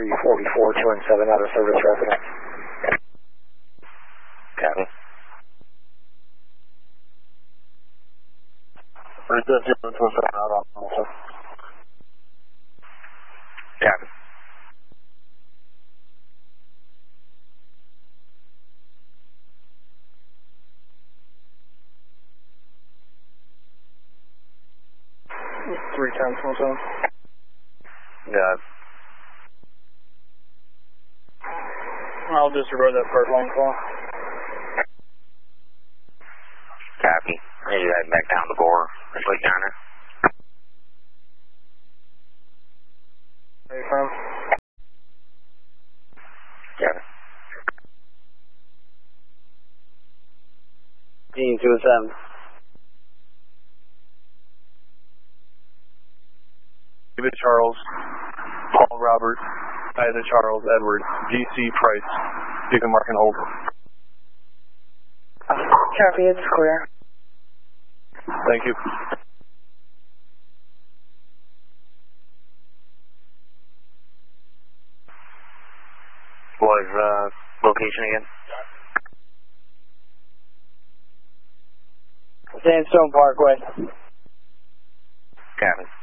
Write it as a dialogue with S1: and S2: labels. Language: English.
S1: 344 217 out of service residence.
S2: Copy.
S3: Bridge 217 out on Melissa.
S2: Copy.
S3: Three times 17.
S2: Got it.
S3: I'll disregard that first line call.
S2: Copy. I need to head back down the bore. Just like down there.
S3: Very firm.
S2: Copy.
S1: 217.
S3: David Charles, Paul Robert, Ida Charles Edward, GC Price. You can mark and hold.
S1: Copy, it's clear.
S3: Thank you.
S2: What was location again?
S1: Sandstone Parkway.
S2: Copy.